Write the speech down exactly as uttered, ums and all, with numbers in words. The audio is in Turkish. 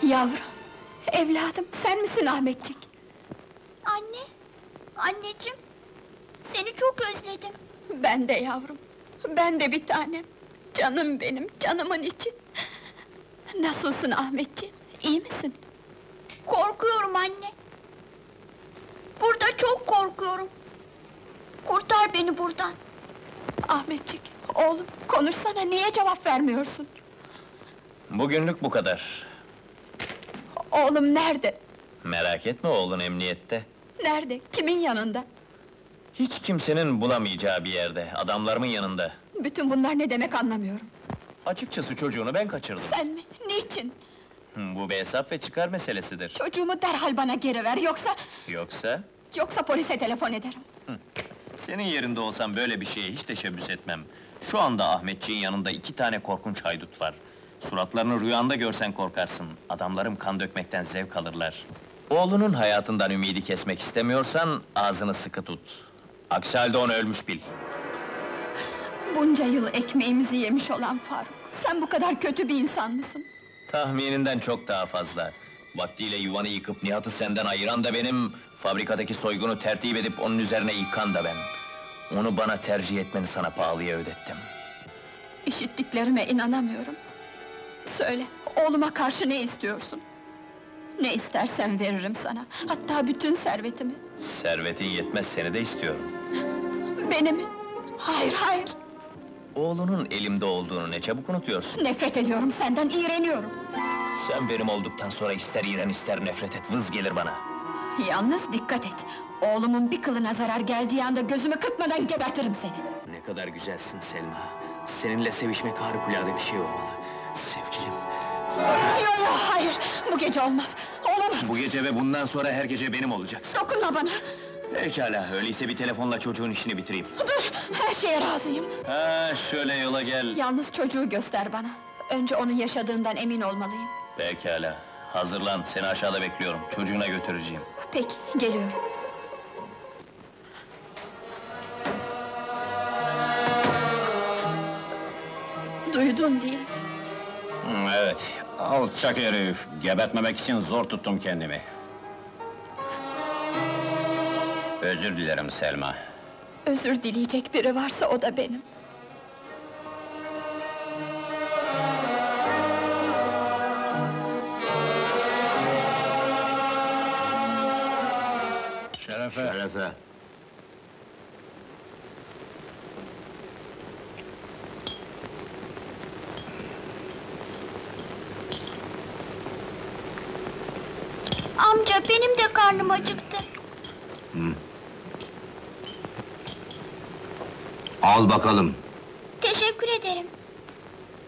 Yavrum, evladım, sen misin Ahmetcik? Anne, anneciğim, seni çok özledim. Ben de yavrum, ben de bir tanem. Canım benim, canımın içi. Nasılsın Ahmetciğim, iyi misin? Korkuyorum anne. Burada çok korkuyorum. Kurtar beni buradan. Ahmetcik, oğlum, konuşsana, niye cevap vermiyorsun? Bugünlük bu kadar. Oğlum nerede? Merak etme, oğlun emniyette. Nerede, kimin yanında? Hiç kimsenin bulamayacağı bir yerde, adamlarımın yanında. Bütün bunlar ne demek anlamıyorum. Açıkçası çocuğunu ben kaçırdım. Sen mi, niçin? Hı, Bu bir hesap ve çıkar meselesidir. Çocuğumu derhal bana geri ver, yoksa... Yoksa, Yoksa polise telefon ederim. senin yerinde olsam böyle bir şeye hiç teşebbüs etmem. Şu anda Ahmetciğin yanında iki tane korkunç haydut var. Suratlarını rüyanda görsen korkarsın. Adamlarım kan dökmekten zevk alırlar. Oğlunun hayatından ümidi kesmek istemiyorsan, ağzını sıkı tut. Aksi halde onu ölmüş bil. Bunca yıl ekmeğimizi yemiş olan Faruk, sen bu kadar kötü bir insan mısın? Tahmininden çok daha fazla. Vaktiyle yuvanı yıkıp Nihat'ı senden ayıran da benim, fabrikadaki soygunu tertip edip onun üzerine yıkan da ben. Onu bana tercih etmeni sana pahalıya ödettim. İşittiklerime inanamıyorum. Söyle, oğluma karşı ne istiyorsun? Ne istersen veririm sana, hatta bütün servetimi. Servetin yetmez, seni de istiyorum. Beni mi? Hayır, hayır! Oğlunun elimde olduğunu ne çabuk unutuyorsun. Nefret ediyorum senden, iğreniyorum! Sen benim olduktan sonra ister iğren ister nefret et, vız gelir bana. Yalnız dikkat et! Oğlumun bir kılına zarar geldiği anda gözümü kırpmadan gebertirim seni! Ne kadar güzelsin Selma. Seninle sevişmek harikulade bir şey olmalı. Sevgilim. Yok yok, hayır! Bu gece olmaz, olamaz! Bu gece ve bundan sonra her gece benim olacaksın. Dokunma bana! Pekala, öyleyse bir telefonla çocuğun işini bitireyim. Dur, her şeye razıyım! Ha, şöyle yola gel. Yalnız çocuğu göster bana! Önce onun yaşadığından emin olmalıyım. Pekala, hazırlan, seni aşağıda bekliyorum. Çocuğuna götüreceğim. Peki, geliyorum. Duydun değil mi? Evet, alçak herif! Gebertmemek için zor tuttum kendimi. Özür dilerim Selma. Özür dileyecek biri varsa o da benim. Şerefe! Şerefe! Amca, benim de karnım acıktı. Al bakalım! Teşekkür ederim.